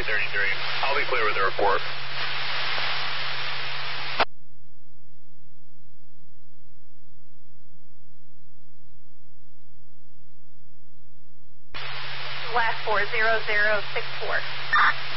233. I'll be clear with the report. Last 40064.